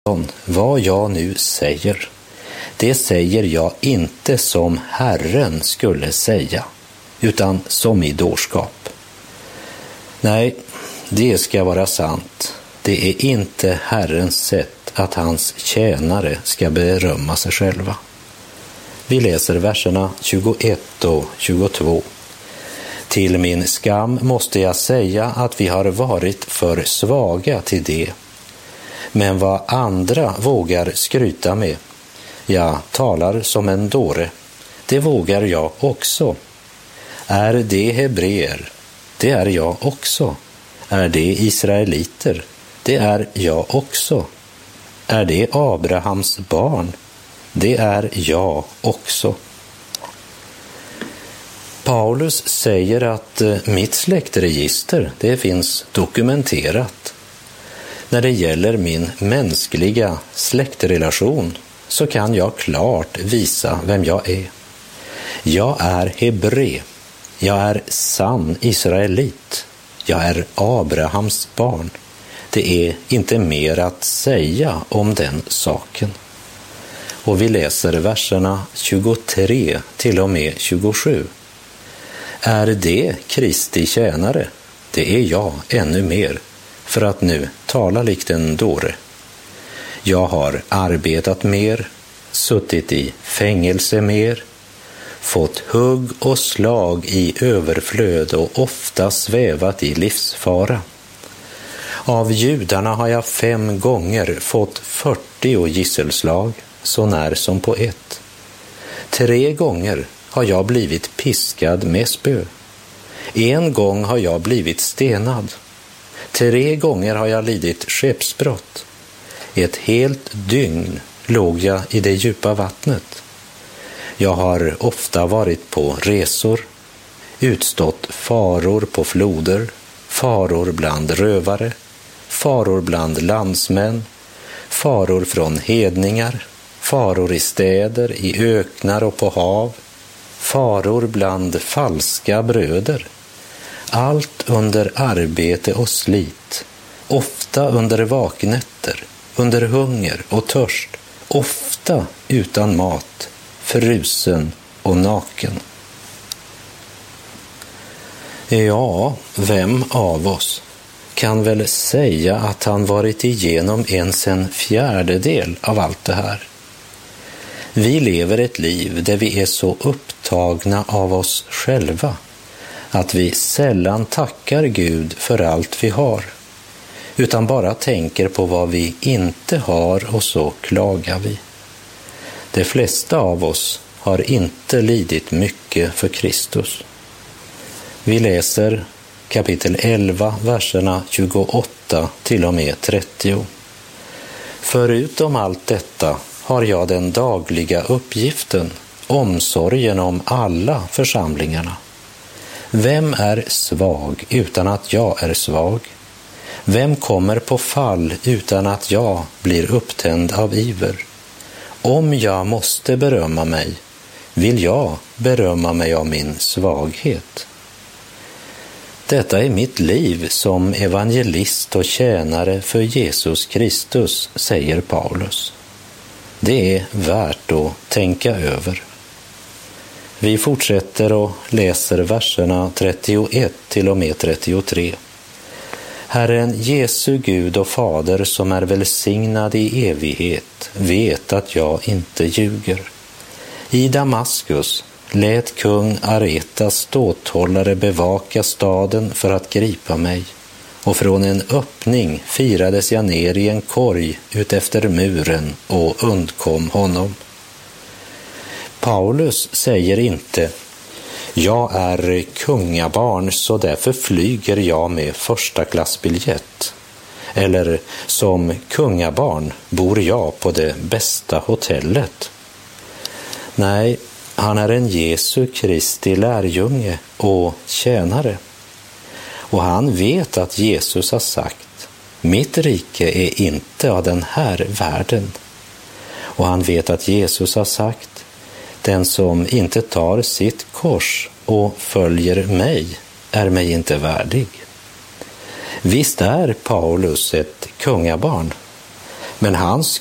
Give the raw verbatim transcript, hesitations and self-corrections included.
Vad jag nu säger, det säger jag inte som Herren skulle säga, utan som i dårskap. Nej, det ska vara sant. Det är inte Herrens sätt att hans tjänare ska berömma sig själva. Vi läser verserna tjugoett och tjugotvå. Till min skam måste jag säga att vi har varit för svaga till det. Men vad andra vågar skryta med, jag talar som en dåre, det vågar jag också. Är det hebreer, det är jag också. Är det israeliter, det är jag också. Är det Abrahams barn, det är jag också. Paulus säger att mitt släktregister, det finns dokumenterat. När det gäller min mänskliga släktrelation så kan jag klart visa vem jag är. Jag är hebre, jag är sann israelit, jag är Abrahams barn. Det är inte mer att säga om den saken. Och vi läser verserna tjugotre till och med tjugosju. Är det Kristi tjänare? Det är jag ännu mer, för att nu tala likt en dåre. Jag har arbetat mer, suttit i fängelse mer, fått hugg och slag i överflöd och ofta svävat i livsfara. Av judarna har jag fem gånger fått fyrtio gisselslag, så när som på ett. Tre gånger har jag blivit piskad med spö. En gång har jag blivit stenad. Tre gånger har jag lidit skeppsbrott. Ett helt dygn låg jag i det djupa vattnet. Jag har ofta varit på resor, utstått faror på floder, faror bland rövare, faror bland landsmän, faror från hedningar, faror i städer, i öknar och på hav, faror bland falska bröder. Allt under arbete och slit, ofta under vaknätter, under hunger och törst, ofta utan mat, frusen och naken. Ja, vem av oss kan väl säga att han varit igenom ens en fjärdedel av allt det här? Vi lever ett liv där vi är så upptagna av oss själva att vi sällan tackar Gud för allt vi har, utan bara tänker på vad vi inte har och så klagar vi. De flesta av oss har inte lidit mycket för Kristus. Vi läser kapitel elva, verserna tjugoåtta till och med trettio. Förutom allt detta har jag den dagliga uppgiften, omsorgen om alla församlingarna. Vem är svag utan att jag är svag? Vem kommer på fall utan att jag blir upptänd av iver? Om jag måste berömma mig, vill jag berömma mig av min svaghet. Detta är mitt liv som evangelist och tjänare för Jesus Kristus, säger Paulus. Det är värt att tänka över. Vi fortsätter och läser verserna trettioett till och med trettiotre. Herren Jesu Gud och Fader som är välsignad i evighet vet att jag inte ljuger. I Damaskus lät kung Aretas ståthållare bevaka staden för att gripa mig, och från en öppning firades jag ner i en korg utefter muren och undkom honom. Paulus säger inte, jag är kungabarn så därför flyger jag med första klassbiljett. Eller som kungabarn bor jag på det bästa hotellet. Nej, han är en Jesu Kristi lärjunge och tjänare. Och han vet att Jesus har sagt, mitt rike är inte av den här världen. Och han vet att Jesus har sagt, den som inte tar sitt kors och följer mig är mig inte värdig. Visst är Paulus ett kungabarn, Men han